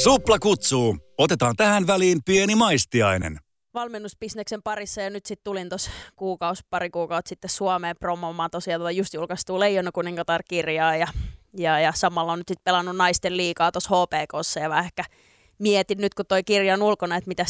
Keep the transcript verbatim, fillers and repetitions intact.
Supla kutsuu. Otetaan tähän väliin pieni maistiainen. Valmennusbisneksen parissa ja nyt sitten tulin tuossa kuukaus, pari kuukautta sitten Suomeen promomaan tosiaan tuota just julkaistua Leijona kuningatar-kirjaa ja, ja, ja samalla on nyt sitten pelannut naisten liigaa tuossa H P K:ssa ja vähän ehkä mietin nyt kun toi kirja on ulkona, että mitäs